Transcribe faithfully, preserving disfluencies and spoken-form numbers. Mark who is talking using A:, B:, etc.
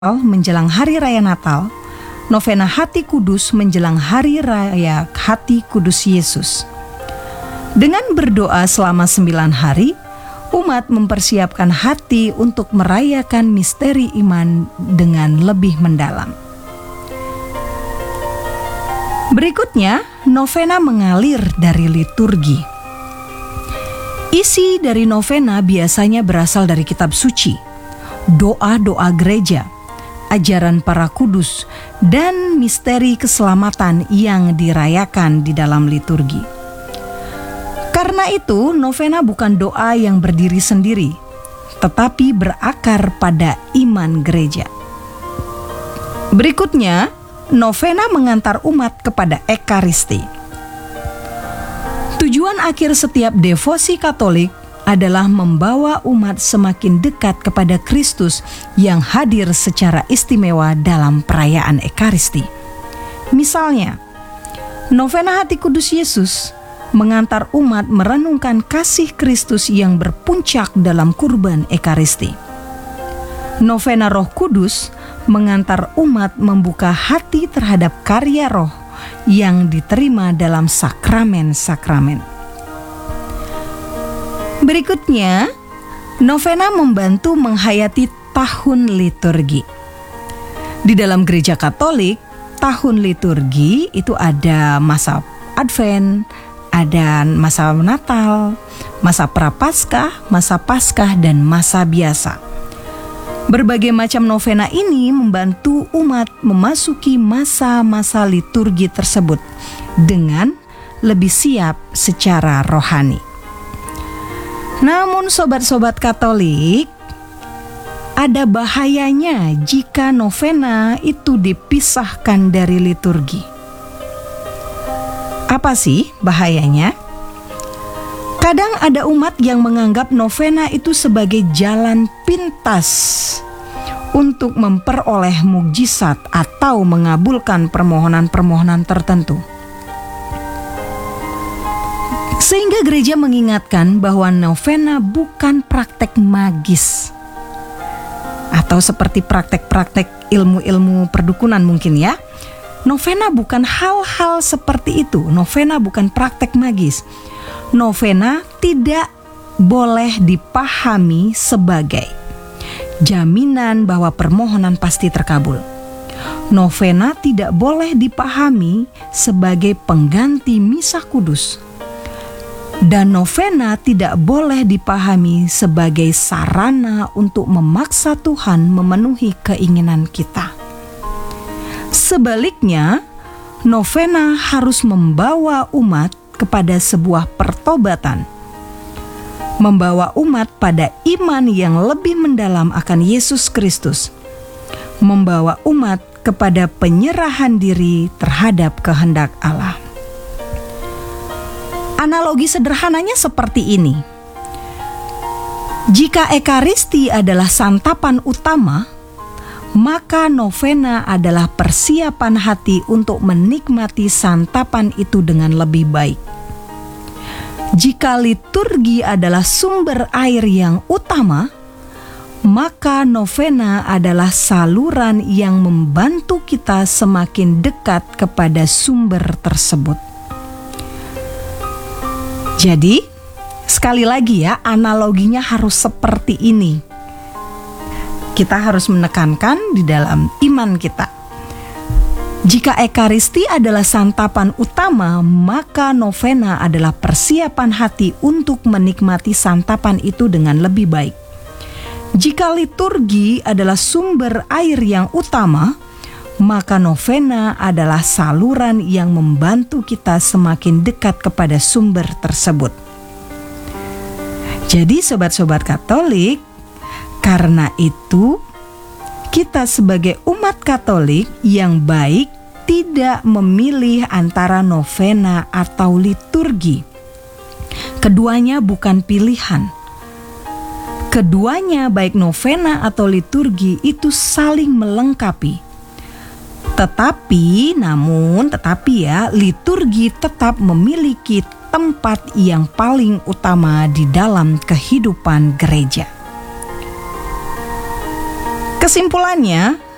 A: menjelang Hari Raya Natal, novena Hati Kudus menjelang Hari Raya Hati Kudus Yesus. Dengan berdoa selama sembilan hari, umat mempersiapkan hati untuk merayakan misteri iman dengan lebih mendalam. Berikutnya, novena mengalir dari liturgi. Isi dari novena biasanya berasal dari kitab suci, doa-doa gereja, ajaran para kudus, dan misteri keselamatan yang dirayakan di dalam liturgi. Karena itu, novena bukan doa yang berdiri sendiri, tetapi berakar pada iman gereja. Berikutnya, novena mengantar umat kepada Ekaristi. Tujuan akhir setiap devosi Katolik adalah membawa umat semakin dekat kepada Kristus yang hadir secara istimewa dalam perayaan Ekaristi. Misalnya, novena Hati Kudus Yesus mengantar umat merenungkan kasih Kristus yang berpuncak dalam kurban Ekaristi. Novena Roh Kudus mengantar umat membuka hati terhadap karya Roh yang diterima dalam sakramen-sakramen. Berikutnya, novena membantu menghayati tahun liturgi. Di dalam gereja Katolik, tahun liturgi itu ada masa Advent, ada masa Natal, masa Prapaskah, masa Paskah, dan masa biasa. Berbagai macam novena ini membantu umat memasuki masa-masa liturgi tersebut dengan lebih siap secara rohani. Namun sobat-sobat Katolik, ada bahayanya jika novena itu dipisahkan dari liturgi. Apa sih bahayanya? Kadang ada umat yang menganggap novena itu sebagai jalan pintas untuk memperoleh mukjizat atau mengabulkan permohonan-permohonan tertentu. Sehingga gereja mengingatkan bahwa novena bukan praktek magis atau seperti praktek-praktek ilmu-ilmu perdukunan mungkin ya. Novena bukan hal-hal seperti itu. Novena bukan praktek magis. Novena tidak boleh dipahami sebagai jaminan bahwa permohonan pasti terkabul. Novena tidak boleh dipahami sebagai pengganti misa kudus. Dan novena tidak boleh dipahami sebagai sarana untuk memaksa Tuhan memenuhi keinginan kita. Sebaliknya, novena harus membawa umat kepada sebuah pertobatan, membawa umat pada iman yang lebih mendalam akan Yesus Kristus, membawa umat kepada penyerahan diri terhadap kehendak Allah. Analogi sederhananya seperti ini. Jika Ekaristi adalah santapan utama, maka novena adalah persiapan hati untuk menikmati santapan itu dengan lebih baik. Jika liturgi adalah sumber air yang utama, maka novena adalah saluran yang membantu kita semakin dekat kepada sumber tersebut. Jadi, sekali lagi ya, analoginya harus seperti ini. Kita harus menekankan di dalam iman kita. Jika Ekaristi adalah santapan utama, maka novena adalah persiapan hati untuk menikmati santapan itu dengan lebih baik. Jika liturgi adalah sumber air yang utama, maka novena adalah saluran yang membantu kita semakin dekat kepada sumber tersebut. Jadi sobat-sobat Katolik, karena itu kita sebagai umat Katolik yang baik tidak memilih antara novena atau liturgi. Keduanya bukan pilihan. Keduanya baik novena atau liturgi itu saling melengkapi. Tetapi, namun, tetapi ya, liturgi tetap memiliki tempat yang paling utama di dalam kehidupan gereja. Kesimpulannya,